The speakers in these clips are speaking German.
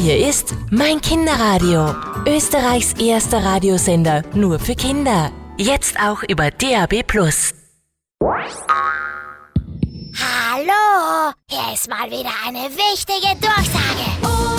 Hier ist Mein Kinderradio, Österreichs erster Radiosender nur für Kinder. Jetzt auch über DAB+. Hallo, hier ist mal wieder eine wichtige Durchsage.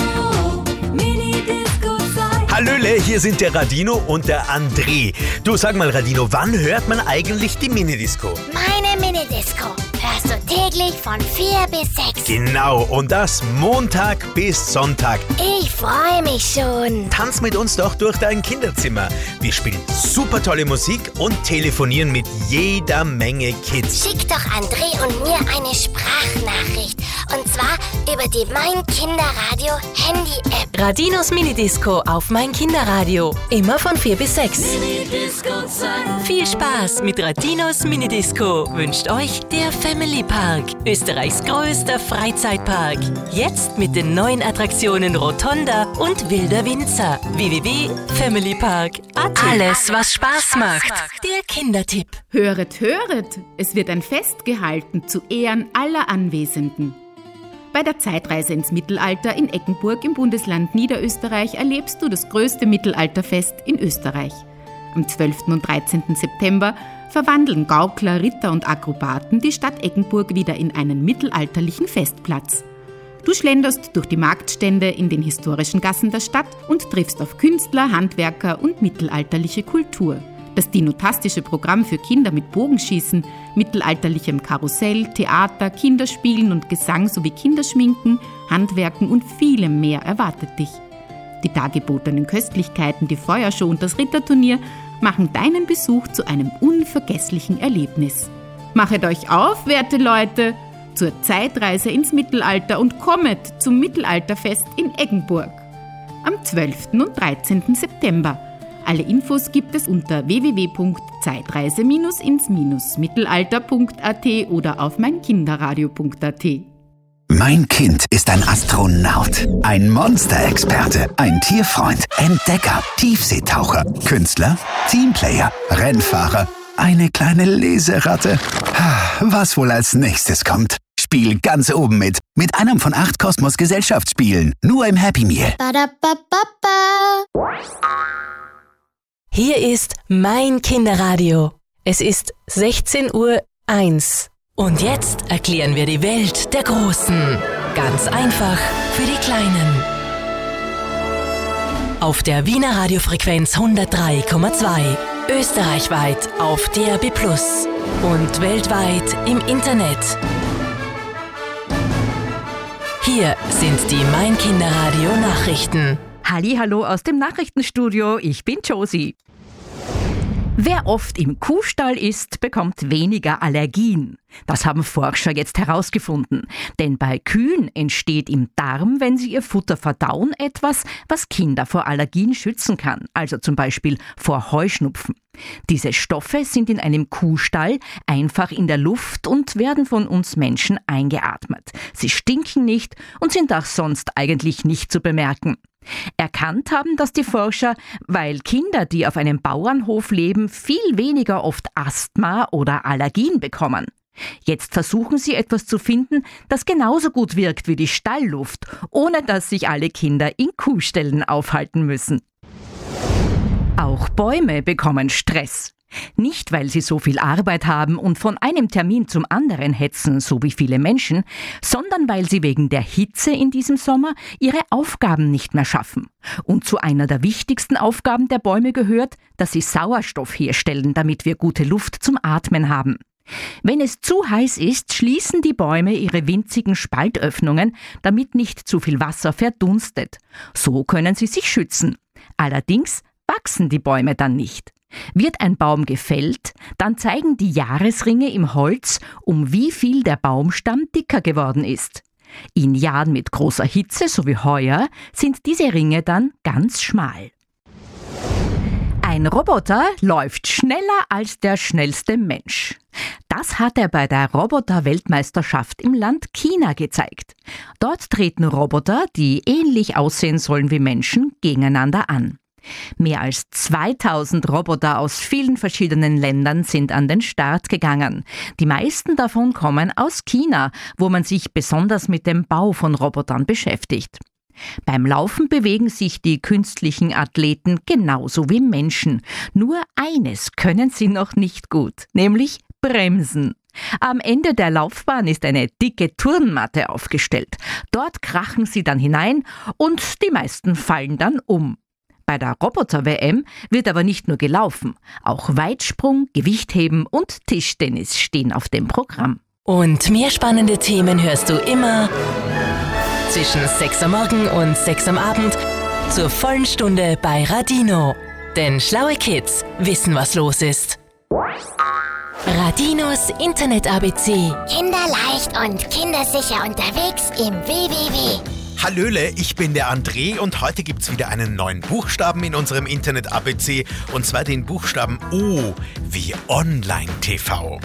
Hallöle, hier sind der Radino und der André. Du, sag mal Radino, wann hört man eigentlich die Minidisco? Meine Minidisco hörst du täglich von 4 bis 6. Genau, und das Montag bis Sonntag. Ich freue mich schon. Tanz mit uns doch durch dein Kinderzimmer. Wir spielen super tolle Musik und telefonieren mit jeder Menge Kids. Schick doch André und mir eine Sprachnachricht. Und zwar über die Mein Kinderradio Handy-App. Radinos Minidisco auf Mein Kinderradio. Immer von 4 bis 6. Viel Spaß mit Radinos Minidisco wünscht euch der Family Park, Österreichs größter Freizeitpark. Jetzt mit den neuen Attraktionen Rotonda und Wilder Winzer. www.familypark.at. Alles, was Spaß macht. Der Kindertipp. Höret, höret! Es wird ein Fest gehalten zu Ehren aller Anwesenden. Bei der Zeitreise ins Mittelalter in Eggenburg im Bundesland Niederösterreich erlebst du das größte Mittelalterfest in Österreich. Am 12. und 13. September verwandeln Gaukler, Ritter und Akrobaten die Stadt Eggenburg wieder in einen mittelalterlichen Festplatz. Du schlenderst durch die Marktstände in den historischen Gassen der Stadt und triffst auf Künstler, Handwerker und mittelalterliche Kultur. Das dinotastische Programm für Kinder mit Bogenschießen, mittelalterlichem Karussell, Theater, Kinderspielen und Gesang sowie Kinderschminken, Handwerken und vielem mehr erwartet dich. Die dargebotenen Köstlichkeiten, die Feuershow und das Ritterturnier machen deinen Besuch zu einem unvergesslichen Erlebnis. Machet euch auf, werte Leute, zur Zeitreise ins Mittelalter und kommet zum Mittelalterfest in Eggenburg. Am 12. und 13. September. Alle Infos gibt es unter www.zeitreise-ins-mittelalter.at oder auf meinkinderradio.at. Mein Kind ist ein Astronaut, ein Monsterexperte, ein Tierfreund, Entdecker, Tiefseetaucher, Künstler, Teamplayer, Rennfahrer, eine kleine Leseratte. Was wohl als nächstes kommt? Spiel ganz oben mit einem von 8 Kosmos-Gesellschaftsspielen, nur im Happy Meal. Hier ist Mein Kinderradio. Es ist 16:01 Uhr. Und jetzt erklären wir die Welt der Großen. Ganz einfach für die Kleinen. Auf der Wiener Radiofrequenz 103,2. Österreichweit auf DAB+ und weltweit im Internet. Hier sind die Mein Kinderradio Nachrichten. Hallihallo aus dem Nachrichtenstudio, ich bin Josie. Wer oft im Kuhstall isst, bekommt weniger Allergien. Das haben Forscher jetzt herausgefunden. Denn bei Kühen entsteht im Darm, wenn sie ihr Futter verdauen, etwas, was Kinder vor Allergien schützen kann. Also zum Beispiel vor Heuschnupfen. Diese Stoffe sind in einem Kuhstall einfach in der Luft und werden von uns Menschen eingeatmet. Sie stinken nicht und sind auch sonst eigentlich nicht zu bemerken. Erkannt haben das die Forscher, weil Kinder, die auf einem Bauernhof leben, viel weniger oft Asthma oder Allergien bekommen. Jetzt versuchen sie etwas zu finden, das genauso gut wirkt wie die Stallluft, ohne dass sich alle Kinder in Kuhställen aufhalten müssen. Auch Bäume bekommen Stress. Nicht, weil sie so viel Arbeit haben und von einem Termin zum anderen hetzen, so wie viele Menschen, sondern weil sie wegen der Hitze in diesem Sommer ihre Aufgaben nicht mehr schaffen. Und zu einer der wichtigsten Aufgaben der Bäume gehört, dass sie Sauerstoff herstellen, damit wir gute Luft zum Atmen haben. Wenn es zu heiß ist, schließen die Bäume ihre winzigen Spaltöffnungen, damit nicht zu viel Wasser verdunstet. So können sie sich schützen. Allerdings wachsen die Bäume dann nicht. Wird ein Baum gefällt, dann zeigen die Jahresringe im Holz, um wie viel der Baumstamm dicker geworden ist. In Jahren mit großer Hitze, so wie heuer, sind diese Ringe dann ganz schmal. Ein Roboter läuft schneller als der schnellste Mensch. Das hat er bei der Roboter-Weltmeisterschaft im Land China gezeigt. Dort treten Roboter, die ähnlich aussehen sollen wie Menschen, gegeneinander an. Mehr als 2000 Roboter aus vielen verschiedenen Ländern sind an den Start gegangen. Die meisten davon kommen aus China, wo man sich besonders mit dem Bau von Robotern beschäftigt. Beim Laufen bewegen sich die künstlichen Athleten genauso wie Menschen. Nur eines können sie noch nicht gut, nämlich bremsen. Am Ende der Laufbahn ist eine dicke Turnmatte aufgestellt. Dort krachen sie dann hinein und die meisten fallen dann um. Bei der Roboter-WM wird aber nicht nur gelaufen. Auch Weitsprung, Gewichtheben und Tischtennis stehen auf dem Programm. Und mehr spannende Themen hörst du immer zwischen 6 am Morgen und 6 am Abend zur vollen Stunde bei Radino. Denn schlaue Kids wissen, was los ist. Radinos Internet-ABC. Kinderleicht und kindersicher unterwegs im WWW. Hallöle, ich bin der André und heute gibt's wieder einen neuen Buchstaben in unserem Internet-ABC und zwar den Buchstaben O wie Online-TV.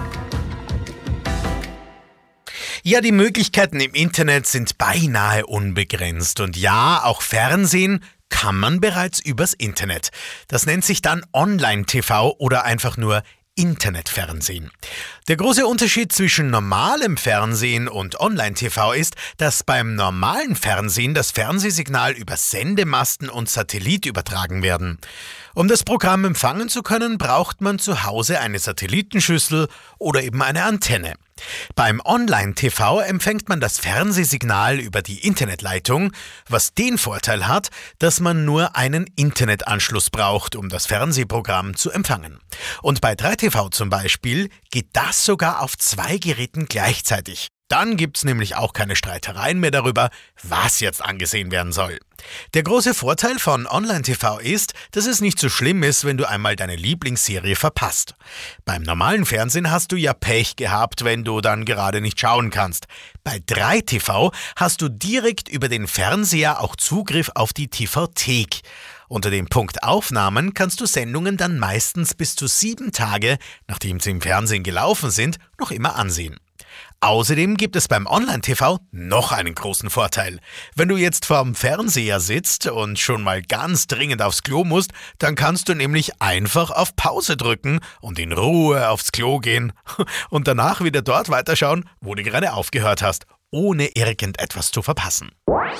Ja, die Möglichkeiten im Internet sind beinahe unbegrenzt und ja, auch Fernsehen kann man bereits übers Internet. Das nennt sich dann Online-TV oder einfach nur Internetfernsehen. Der große Unterschied zwischen normalem Fernsehen und Online-TV ist, dass beim normalen Fernsehen das Fernsehsignal über Sendemasten und Satellit übertragen werden. Um das Programm empfangen zu können, braucht man zu Hause eine Satellitenschüssel oder eben eine Antenne. Beim Online-TV empfängt man das Fernsehsignal über die Internetleitung, was den Vorteil hat, dass man nur einen Internetanschluss braucht, um das Fernsehprogramm zu empfangen. Und bei 3TV zum Beispiel geht das sogar auf 2 Geräten gleichzeitig. Dann gibt's nämlich auch keine Streitereien mehr darüber, was jetzt angesehen werden soll. Der große Vorteil von Online-TV ist, dass es nicht so schlimm ist, wenn du einmal deine Lieblingsserie verpasst. Beim normalen Fernsehen hast du ja Pech gehabt, wenn du dann gerade nicht schauen kannst. Bei 3TV hast du direkt über den Fernseher auch Zugriff auf die TV-Thek. Unter dem Punkt Aufnahmen kannst du Sendungen dann meistens bis zu 7 Tage, nachdem sie im Fernsehen gelaufen sind, noch immer ansehen. Außerdem gibt es beim Online-TV noch einen großen Vorteil. Wenn du jetzt vorm Fernseher sitzt und schon mal ganz dringend aufs Klo musst, dann kannst du nämlich einfach auf Pause drücken und in Ruhe aufs Klo gehen und danach wieder dort weiterschauen, wo du gerade aufgehört hast, ohne irgendetwas zu verpassen.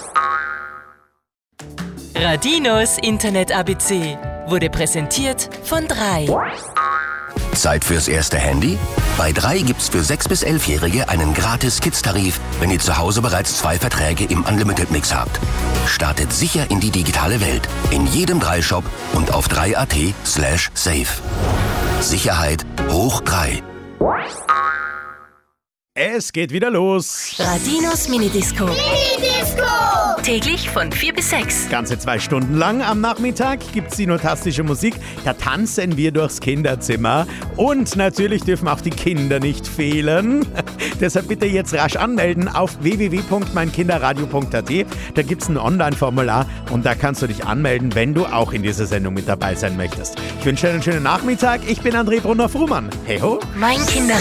Radinos Internet-ABC wurde präsentiert von 3. Zeit fürs erste Handy? Bei 3 gibt's für 6- bis 11-Jährige einen gratis Kids-Tarif, wenn ihr zu Hause bereits 2 Verträge im Unlimited-Mix habt. Startet sicher in die digitale Welt. In jedem 3-Shop und auf 3.at/safe. Sicherheit hoch 3. Es geht wieder los. Radinos Minidisco. Minidisco! Täglich von 4 bis 6. Ganze 2 Stunden lang am Nachmittag gibt's sinotastische Musik. Da tanzen wir durchs Kinderzimmer. Und natürlich dürfen auch die Kinder nicht fehlen. Deshalb bitte jetzt rasch anmelden auf www.meinkinderradio.at. Da gibt's ein Online-Formular und da kannst du dich anmelden, wenn du auch in dieser Sendung mit dabei sein möchtest. Ich wünsche dir einen schönen Nachmittag. Ich bin André Brunner-Frumann. Hey ho! Mein Kinderradio.